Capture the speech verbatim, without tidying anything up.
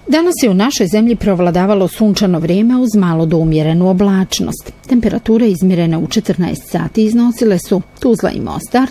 Danas je u našoj zemlji provladavalo sunčano vrijeme uz malo do umjerenu oblačnost. Temperature izmjerene u četrnaest sati iznosile su Tuzla i Mostar